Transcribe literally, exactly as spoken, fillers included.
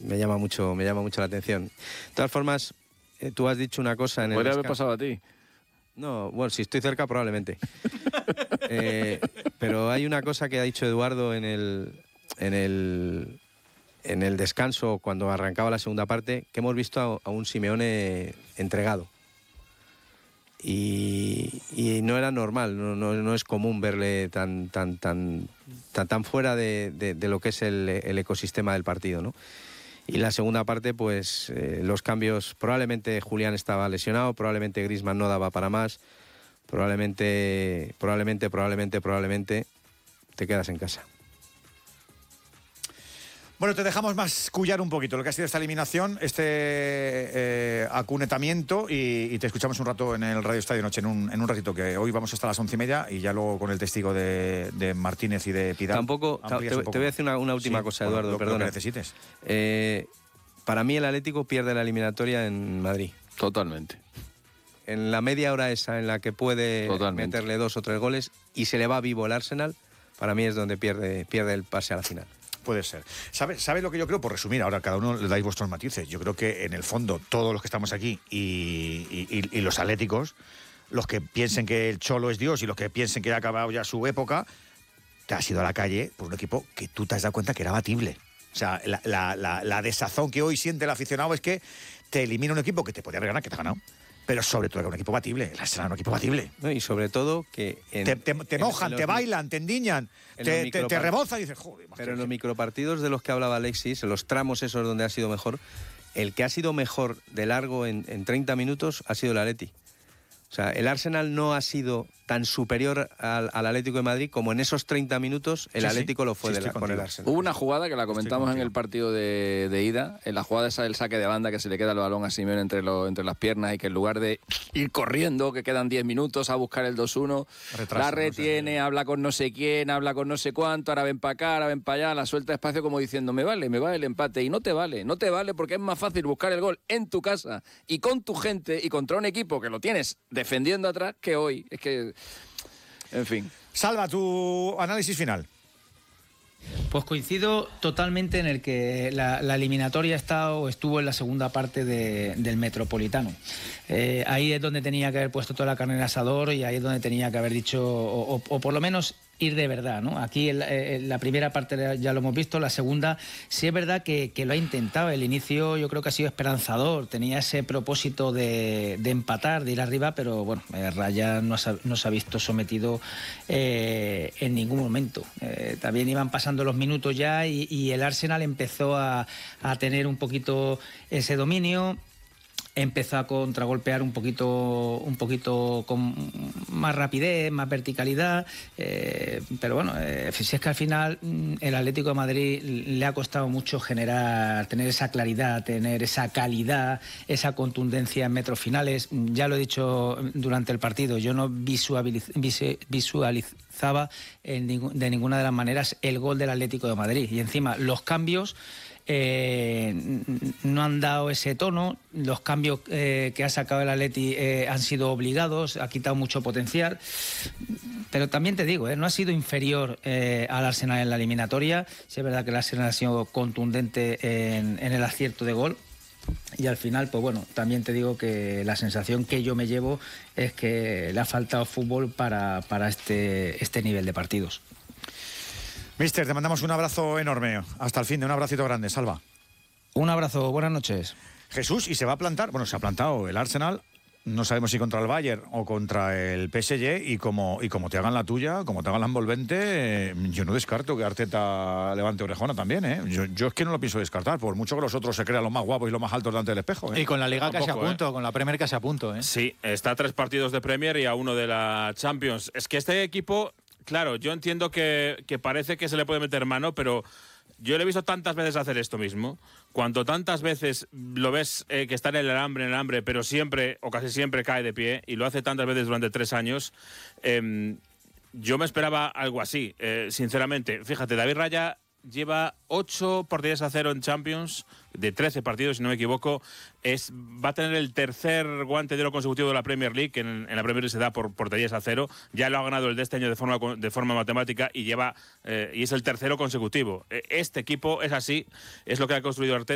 me llama mucho, me llama mucho la atención. De todas formas, eh, tú has dicho una cosa en el... ¿Podría haber pasado a ti? No, bueno, si estoy cerca probablemente. eh, pero hay una cosa que ha dicho Eduardo en el, en el, en el descanso, cuando arrancaba la segunda parte, que hemos visto a, a un Simeone entregado. Y, y no era normal, no, no, no es común verle tan, tan, tan, tan, tan fuera de, de, de lo que es el, el ecosistema del partido, ¿no? Y la segunda parte, pues eh, los cambios, probablemente Julián estaba lesionado, probablemente Griezmann no daba para más, probablemente, probablemente, probablemente, probablemente te quedas en casa. Bueno, te dejamos mascullar un poquito lo que ha sido esta eliminación, este eh, acunetamiento y, y te escuchamos un rato en el Radio Estadio Noche, en un, en un ratito, que hoy vamos hasta las once y media y ya luego con el testigo de, de Martínez y de Pidal. Tampoco, te, te voy a decir una, una última sí, cosa, Eduardo, lo, perdona. Lo que necesites. Eh, para mí el Atlético pierde la eliminatoria en Madrid. Totalmente. En la media hora esa en la que puede Totalmente. meterle dos o tres goles y se le va vivo el Arsenal, para mí es donde pierde, pierde el pase a la final. Puede ser. ¿Sabe, ¿Sabe lo que yo creo? Por resumir, ahora cada uno le dais vuestros matices. Yo creo que en el fondo todos los que estamos aquí y, y, y los atléticos, los que piensen que el Cholo es Dios y los que piensen que ha acabado ya su época, te has ido a la calle por un equipo que tú te has dado cuenta que era batible. O sea, la, la, la, la desazón que hoy siente el aficionado es que te elimina un equipo que te podía haber ganado, que te ha ganado. Pero sobre todo que un equipo batible, el Arsenal es un equipo batible. No, y sobre todo que... En, te, te, te mojan, en, en te bailan, te endiñan, te, te, te rebozan y dices, joder. Pero en los micropartidos de los que hablaba Alexis, en los tramos esos donde ha sido mejor, el que ha sido mejor de largo en, en treinta minutos ha sido el Atleti. O sea, el Arsenal no ha sido tan superior al, al Atlético de Madrid como en esos treinta minutos el sí, Atlético sí. lo fue sí, de la, con el Arsenal. Hubo una jugada que la comentamos en el partido de, de ida, en la jugada esa del saque de banda, que se le queda el balón a Simeone entre, lo, entre las piernas y que en lugar de ir corriendo, que quedan diez minutos a buscar el dos uno, Retraso, la retiene, no sé. habla con no sé quién, habla con no sé cuánto, ahora ven para acá, ahora ven para allá, la suelta despacio como diciendo, me vale, me vale el empate. Y no te vale, no te vale porque es más fácil buscar el gol en tu casa y con tu gente y contra un equipo que lo tienes defendiendo atrás que hoy. Es que... En fin. Salva, tu análisis final. Pues coincido totalmente en el que la, la eliminatoria está o estuvo en la segunda parte de, del Metropolitano. Eh, ahí es donde tenía que haber puesto toda la carne en el asador y ahí es donde tenía que haber dicho, o, o, o por lo menos ir de verdad, ¿no? Aquí en, en la primera parte ya lo hemos visto, la segunda sí es verdad que, que lo ha intentado. El inicio yo creo que ha sido esperanzador, tenía ese propósito de, de empatar, de ir arriba, pero bueno, eh, Raya no se, no se ha visto sometido eh, en ningún momento. Eh, también iban pasando los minutos ya y, y el Arsenal empezó a, a tener un poquito ese dominio. Empezó a contragolpear un poquito, un poquito con más rapidez, más verticalidad, eh, pero bueno, eh, si es que al final el Atlético de Madrid le ha costado mucho generar, tener esa claridad, tener esa calidad, esa contundencia en metros finales. Ya lo he dicho durante el partido, yo no visualiz, visualizaba en ningún, de ninguna de las maneras el gol del Atlético de Madrid. Y encima los cambios Eh, no han dado ese tono, los cambios eh, que ha sacado el Atleti eh, han sido obligados, ha quitado mucho potencial, pero también te digo, eh, no ha sido inferior eh, al Arsenal en la eliminatoria. Sí es verdad que el Arsenal ha sido contundente en, en el acierto de gol. Y al final, pues bueno, también te digo que la sensación que yo me llevo es que le ha faltado fútbol para, para este, este nivel de partidos. Mister, te mandamos un abrazo enorme. Hasta el fin de un abracito grande. Salva. Un abrazo, buenas noches. Jesús, ¿y se va a plantar? Bueno, se ha plantado el Arsenal. No sabemos si contra el Bayern o contra el P S G. Y como, y como te hagan la tuya, como te hagan la envolvente, eh, yo no descarto que Arteta levante orejona también. ¿eh? Yo, yo es que no lo pienso descartar, por mucho que los otros se crean los más guapos y los más altos delante del espejo. ¿eh? Y con la Liga casi a punto, ¿eh? con la Premier casi a punto. ¿eh? Sí, está a tres partidos de Premier y a uno de la Champions. Es que este equipo... Claro, yo entiendo que, que parece que se le puede meter mano, pero yo le he visto tantas veces hacer esto mismo. Cuando tantas veces lo ves eh, que está en el alambre, en el alambre, pero siempre o casi siempre cae de pie, y lo hace tantas veces durante tres años, eh, yo me esperaba algo así, eh, sinceramente. Fíjate, David Raya lleva ocho porterías a cero en Champions, de trece partidos, si no me equivoco. Es, va a tener el tercer guante de oro consecutivo de la Premier League, que en, en la Premier League se da por porterías a cero. Ya lo ha ganado el de este año de forma, de forma matemática y lleva eh, y es el tercero consecutivo. Este equipo es así, es lo que ha construido Arteta.